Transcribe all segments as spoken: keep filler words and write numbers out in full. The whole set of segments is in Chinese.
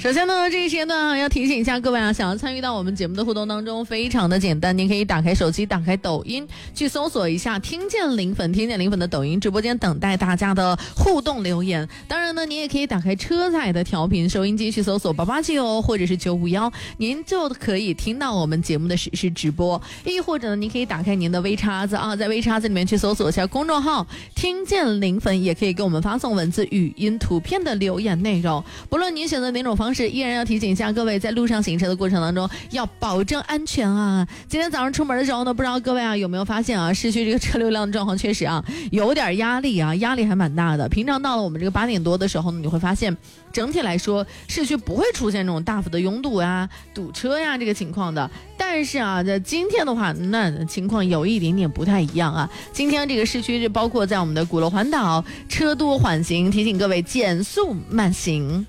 首先呢，这一时间段要提醒一下各位啊，想要参与到我们节目的互动当中，非常的简单，您可以打开手机，打开抖音，去搜索一下听见零粉，听见零粉的抖音直播间，等待大家的互动留言。当然呢，你也可以打开车载的调频收音机，去搜索八八九或者是九五幺，您就可以听到我们节目的实时直播。亦或者呢，你可以打开您的微叉子啊，在微叉子里面去搜索一下公众号听见零粉，也可以给我们发送文字、语音、图片的留言内容。不论您选择哪种方式，依然要提醒一下各位，在路上行车的过程当中要保证安全啊。今天早上出门的时候呢，不知道各位啊有没有发现啊，市区这个车流量的状况确实啊有点压力啊，压力还蛮大的。平常到了我们这个八点多的时候呢，你会发现整体来说市区不会出现这种大幅的拥堵呀、堵车呀这个情况的。但是啊，在今天的话，那情况有一点点不太一样啊。今天这个市区，包括在我们的鼓楼环岛，车多缓行，提醒各位减速慢行。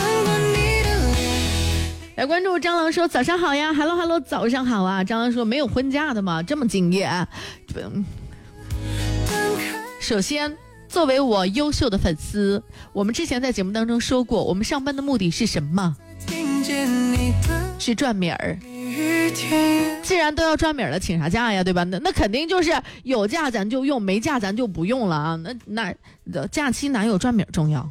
来关注张郎说早上好呀 ，Hello Hello， 早上好啊。张郎说没有婚假的吗？这么敬业。首先，作为我优秀的粉丝，我们之前在节目当中说过，我们上班的目的是什么？是赚米儿。既然都要赚米儿了，请啥假呀，对吧？那那肯定就是有假咱就用，没假咱就不用了啊。那那假期哪有赚米儿重要？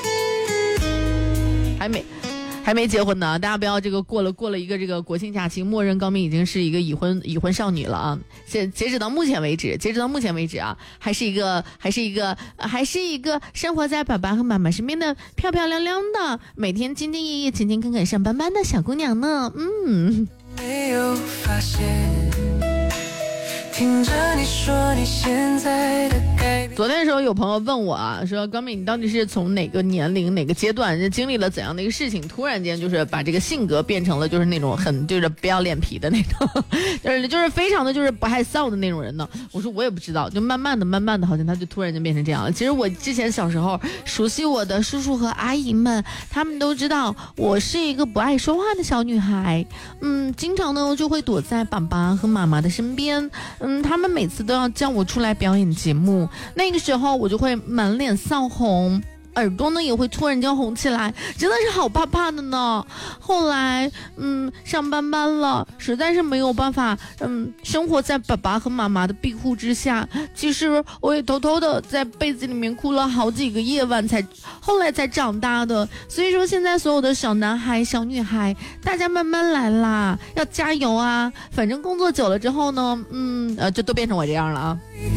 还没。还没结婚呢，大家不要这个过了过了一个这个国庆假期，默认高明已经是一个已婚已婚少女了啊！截截止到目前为止，截止到目前为止啊，还是一个还是一个、呃、还是一个生活在爸爸和妈妈身边的漂漂亮亮的，每天兢兢业业、勤勤恳恳上班班的小姑娘呢。嗯，没有发现。听着你说你现在的改变。昨天的时候有朋友问我啊，说高敏你到底是从哪个年龄哪个阶段经历了怎样的一个事情，突然间就是把这个性格变成了就是那种很就是不要脸皮的那种，就是就是非常的就是不害臊的那种人呢。我说我也不知道，就慢慢的慢慢的好像他就突然间变成这样了。其实我之前小时候熟悉我的叔叔和阿姨们，他们都知道我是一个不爱说话的小女孩，嗯，经常呢就会躲在爸爸和妈妈的身边。嗯，他们每次都要叫我出来表演节目，那个时候我就会满脸臊红，耳朵呢也会突然间红起来，真的是好怕怕的呢。后来嗯上班班了，实在是没有办法嗯生活在爸爸和妈妈的庇护之下，其实我也偷偷的在被子里面哭了好几个夜晚才后来才长大的。所以说现在所有的小男孩小女孩，大家慢慢来啦，要加油啊。反正工作久了之后呢嗯呃就都变成我这样了啊。